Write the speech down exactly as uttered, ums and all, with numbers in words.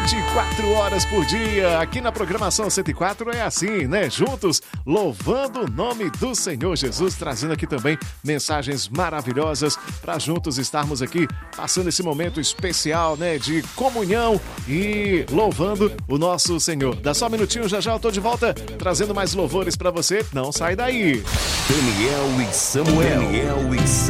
vinte e quatro horas por dia. Aqui na programação cento e quatro é assim, né? Juntos, louvando o nome do Senhor Jesus, trazendo aqui também mensagens maravilhosas para juntos estarmos aqui passando esse momento especial, né? De comunhão e louvando o nosso Senhor. Dá só um minutinho, já já eu tô de volta trazendo mais louvores para você. Não sai daí. Daniel e Samuel. Daniel e Samuel.